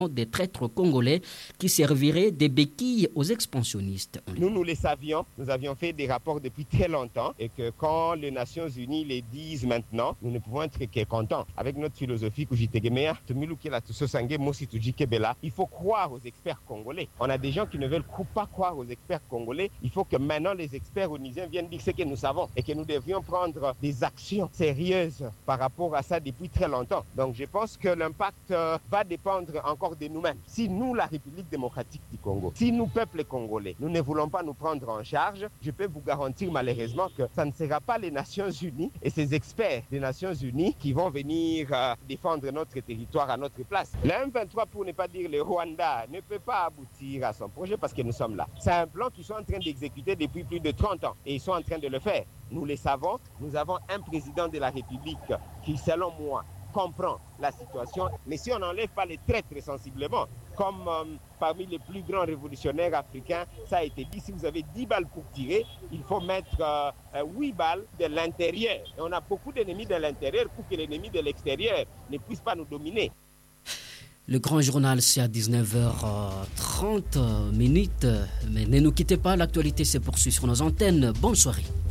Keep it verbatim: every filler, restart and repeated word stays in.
des traîtres congolais qui serviraient des béquilles aux expansionnistes. Nous, nous le savions, nous avions fait des rapports depuis très longtemps et que quand les Nations Unies les disent maintenant, nous ne pouvons être que contents. Avec notre philosophie, il faut croire aux experts congolais. On a des gens qui ne veulent pas croire aux experts congolais. Il faut que maintenant les experts onisiens viennent dire ce que nous savons et que nous devrions prendre des actions sérieuses par rapport à ça depuis très longtemps. Donc je pense que l'impact euh, va dépendre encore de nous-mêmes. Si nous, la République démocratique du Congo, si nous, peuple congolais, nous ne voulons pas nous prendre en charge, je peux vous garantir malheureusement que ça ne sera pas les Nations Unies et ces experts des Nations Unies qui vont venir euh, défendre notre territoire à notre place. Le M vingt-trois, pour ne pas dire le Rwanda, ne peut pas aboutir à son projet parce que nous sommes là. C'est un plan qu'ils sont en train d'exécuter depuis plus de trente ans et ils sont en train de le faire. Nous le savons, nous avons un président de la République qui, selon moi, comprend la situation, mais si on n'enlève pas les traîtres sensiblement, comme euh, parmi les plus grands révolutionnaires africains, ça a été dit, si vous avez dix balles pour tirer, il faut mettre euh, huit balles de l'intérieur. Et on a beaucoup d'ennemis de l'intérieur pour que l'ennemi de l'extérieur ne puisse pas nous dominer. Le grand journal, c'est à dix-neuf heures trente minutes, mais ne nous quittez pas, l'actualité se poursuit sur nos antennes. Bonne soirée.